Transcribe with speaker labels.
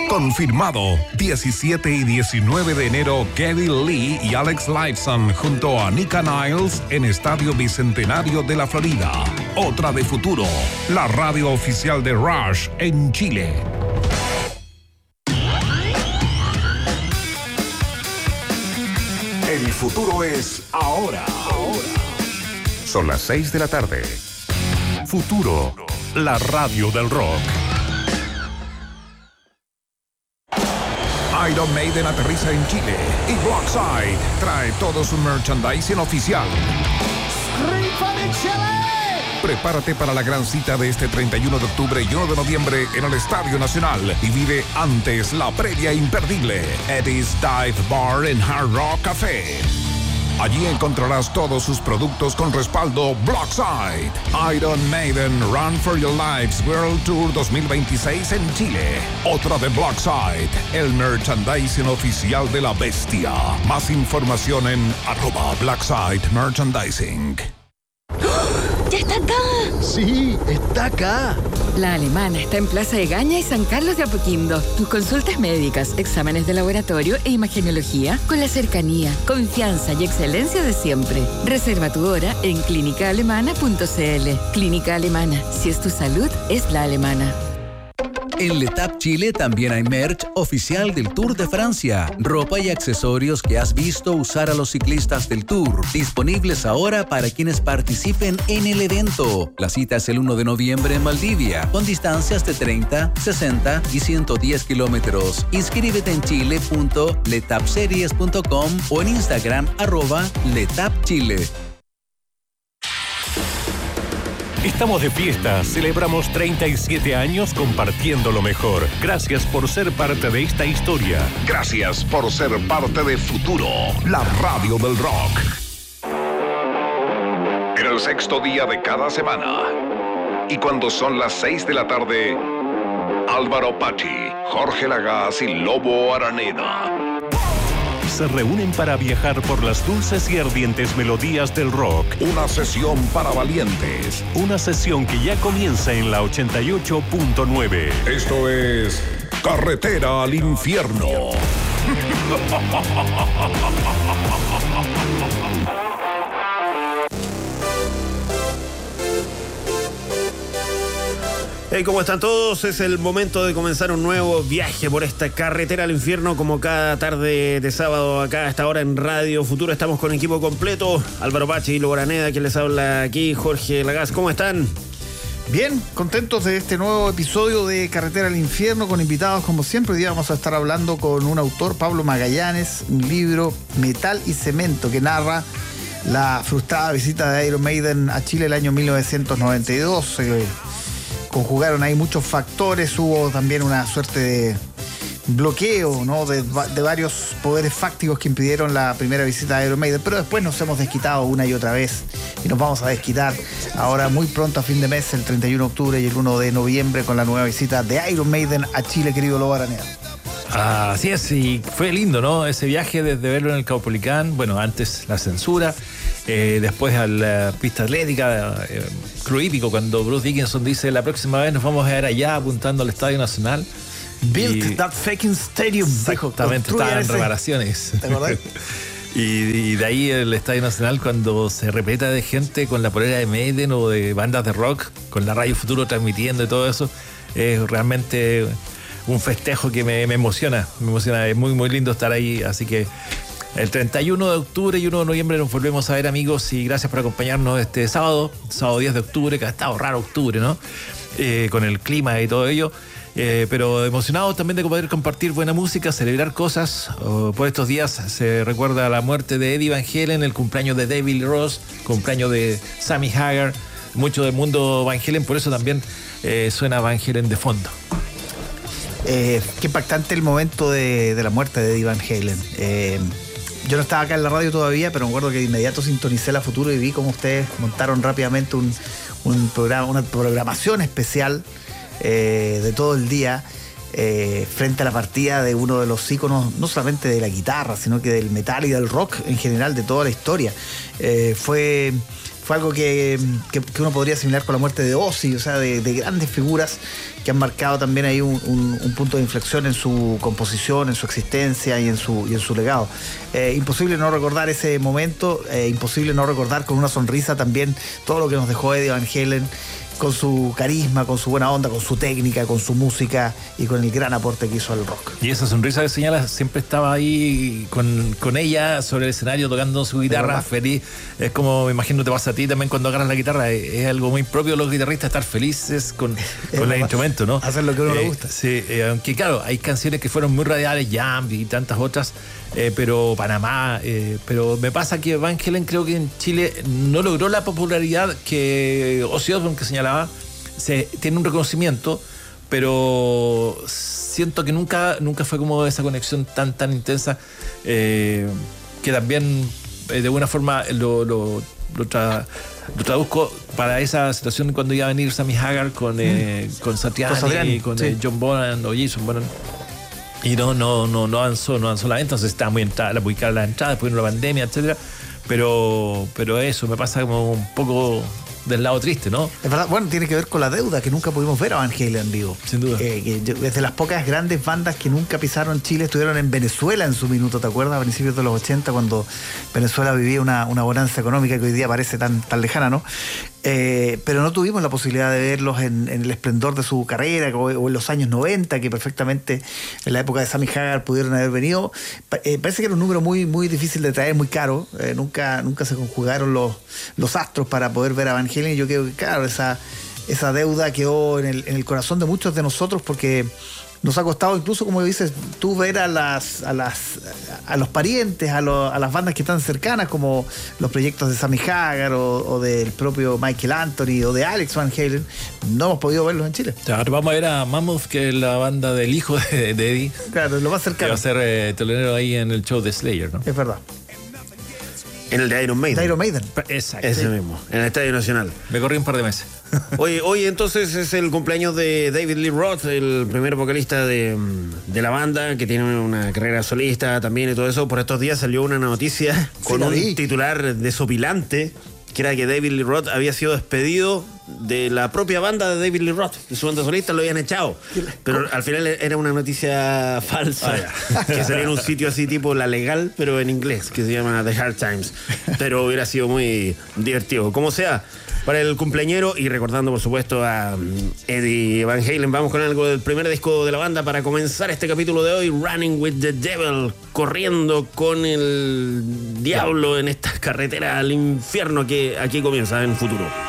Speaker 1: Confirmado, 17 y 19 de enero, Geddy Lee y Alex Lifeson junto a Nika Niles en Estadio Bicentenario de la Florida. Otra de Futuro, la radio oficial de Rush en Chile. El futuro es ahora. Son las 6 de la tarde. Futuro, la radio del rock. Iron Maiden aterriza en Chile y Blockside trae todo su merchandising oficial. Prepárate para la gran cita de este 31 de octubre y 1 de noviembre en el Estadio Nacional y vive antes la previa imperdible Eddie's Dive Bar and Hard Rock Café. Allí encontrarás todos sus productos con respaldo Blockside. Iron Maiden Run for Your Lives World Tour 2026 en Chile. Otra de Blockside, el merchandising oficial de la bestia. Más información en @Blockside Merchandising.
Speaker 2: ¡Ya está acá!
Speaker 3: Sí, está acá.
Speaker 2: La Alemana está en Plaza de Gaña y San Carlos de Apoquindo. Tus consultas médicas, exámenes de laboratorio e imagenología con la cercanía, confianza y excelencia de siempre. Reserva tu hora en clínicaalemana.cl. Clínica Alemana. Si es tu salud, es la alemana.
Speaker 4: En Letap Chile también hay merch oficial del Tour de Francia. Ropa y accesorios que has visto usar a los ciclistas del Tour. Disponibles ahora para quienes participen en el evento. La cita es el 1 de noviembre en Valdivia, con distancias de 30, 60 y 110 kilómetros. Inscríbete en chile.letapseries.com o en Instagram @letapchile.
Speaker 5: Estamos de fiesta, celebramos 37 años compartiendo lo mejor. Gracias por ser parte de esta historia.
Speaker 1: Gracias por ser parte de Futuro, la radio del rock. En el sexto día de cada semana, y cuando son las 6 de la tarde, Álvaro Pachi, Jorge Lagaz y Lobo Araneda
Speaker 5: se reúnen para viajar por las dulces y ardientes melodías del rock.
Speaker 1: Una sesión para valientes.
Speaker 5: Una sesión que ya comienza en la 88.9.
Speaker 1: Esto es Carretera al Infierno.
Speaker 6: Hey, ¿cómo están todos? Es el momento de comenzar un nuevo viaje por esta carretera al infierno, como cada tarde de sábado acá a esta hora en Radio Futuro. Estamos con equipo completo, Álvaro Pachi y Lobo Araneda, quien les habla aquí, Jorge Lagaz. ¿Cómo están?
Speaker 3: Bien, contentos de este nuevo episodio de Carretera al Infierno, con invitados como siempre. Hoy día vamos a estar hablando con un autor, Pablo Magallanes, un libro, Metal y Cemento, que narra la frustrada visita de Iron Maiden a Chile el año 1992. Conjugaron ahí muchos factores, hubo también una suerte de bloqueo, ¿no?, de varios poderes fácticos que impidieron la primera visita de Iron Maiden, pero después nos hemos desquitado una y otra vez y nos vamos a desquitar ahora muy pronto a fin de mes, el 31 de octubre y el 1 de noviembre, con la nueva visita de Iron Maiden a Chile, querido Lobo Araneda.
Speaker 7: Así es, y fue lindo, ¿no? Ese viaje desde verlo en el Caupolicán, bueno, antes la censura, después a la pista atlética, Club Hípico, cuando Bruce Dickinson dice: la próxima vez nos vamos a ver allá, apuntando al Estadio Nacional.
Speaker 3: Build that fucking stadium.
Speaker 7: Exactamente, estaban en reparaciones.
Speaker 3: ¿Te acordás?
Speaker 7: Y de ahí el Estadio Nacional, cuando se repleta de gente con la polera de Maiden o de bandas de rock, con la Radio Futuro transmitiendo y todo eso, es realmente un festejo que me emociona. Me emociona, es muy, muy lindo estar ahí. Así que el 31 de octubre y 1 de noviembre nos volvemos a ver, amigos, y gracias por acompañarnos este sábado 10 de octubre, que ha estado raro octubre, ¿no? Con el clima y todo ello. Pero emocionados también de poder compartir buena música, celebrar cosas. Por estos días se recuerda la muerte de Eddie Van Halen, el cumpleaños de David Lee Roth, cumpleaños de Sammy Hagar, mucho del mundo Van Halen, por eso también suena Van Halen de fondo.
Speaker 3: Qué impactante el momento de la muerte de Eddie Van Halen. Yo no estaba acá en la radio todavía, pero me acuerdo que de inmediato sintonicé la Futuro y vi cómo ustedes montaron rápidamente un programa, una programación especial de todo el día frente a la partida de uno de los íconos, no solamente de la guitarra, sino que del metal y del rock en general, de toda la historia. Fue fue algo que uno podría asimilar con la muerte de Ozzy, o sea, de grandes figuras que han marcado también ahí un punto de inflexión en su composición, en su existencia y en su legado. Imposible no recordar ese momento, imposible no recordar con una sonrisa también todo lo que nos dejó Eddie Van Halen, con su carisma, con su buena onda, con su técnica, con su música y con el gran aporte que hizo al rock.
Speaker 7: Y esa sonrisa que señalas siempre estaba ahí con ella sobre el escenario tocando su guitarra feliz. Es como, me imagino te pasa a ti también cuando agarras la guitarra, es algo muy propio de los guitarristas estar felices con el instrumento, ¿no?
Speaker 3: Hacer lo que a uno le gusta.
Speaker 7: Sí, aunque claro, hay canciones que fueron muy radiales, Jump y tantas otras, pero Panamá, pero me pasa que Van Halen creo que en Chile no logró la popularidad que Ozzy Osbourne, que señalaba, tiene un reconocimiento, pero siento que nunca fue como esa conexión tan intensa, que también de alguna forma lo traduzco para esa situación cuando iba a venir Sammy Hagar con Satriani, con John Bonham o Jason Bonham. Y no avanzó la venta, entonces estaba muy cara la entrada, después vino la pandemia, etcétera. Pero eso me pasa como un poco del lado triste, ¿no?
Speaker 3: Es verdad, bueno, tiene que ver con la deuda, que nunca pudimos ver a Van Halen en vivo.
Speaker 7: Sin duda.
Speaker 3: Desde las pocas grandes bandas que nunca pisaron Chile, estuvieron en Venezuela en su minuto, ¿te acuerdas? A principios de los 80, cuando Venezuela vivía una bonanza económica que hoy día parece tan lejana, ¿no? Pero no tuvimos la posibilidad de verlos en el esplendor de su carrera o en los años 90, que perfectamente en la época de Sammy Hagar pudieron haber venido. Parece que era un número muy, muy difícil de traer, muy caro. Nunca se conjugaron los astros para poder ver a Van Halen. Yo creo que, claro, esa deuda quedó en el corazón de muchos de nosotros, porque nos ha costado incluso, como dices tú, ver a los parientes, a las bandas que están cercanas, como los proyectos de Sammy Hagar o del propio Michael Anthony o de Alex Van Halen. No hemos podido verlos en Chile.
Speaker 7: Ahora vamos a ver a Mammoth, que es la banda del hijo de Eddie.
Speaker 3: Claro, lo más cercano.
Speaker 7: Que va a ser telonero ahí en el show de Slayer, ¿no?
Speaker 3: Es verdad.
Speaker 6: En el de Iron Maiden.
Speaker 3: De Iron Maiden.
Speaker 7: Exacto.
Speaker 6: Ese mismo, en el Estadio Nacional.
Speaker 7: Me corrí un par de meses.
Speaker 6: Hoy entonces es el cumpleaños de David Lee Roth, el primer vocalista de la banda, que tiene una carrera solista también y todo eso. Por estos días salió una noticia con un titular desopilante, que era que David Lee Roth había sido despedido de la propia banda de David Lee Roth, de su banda solista, lo habían echado. Pero al final era una noticia falsa, que salía en un sitio así tipo La Legal, pero en inglés, que se llama The Hard Times. Pero hubiera sido muy divertido. Como sea, para el cumpleañero, y recordando por supuesto a Eddie Van Halen, vamos con algo del primer disco de la banda para comenzar este capítulo de hoy, Running with the Devil, corriendo con el diablo en esta carretera al infierno que aquí comienza en Futuro.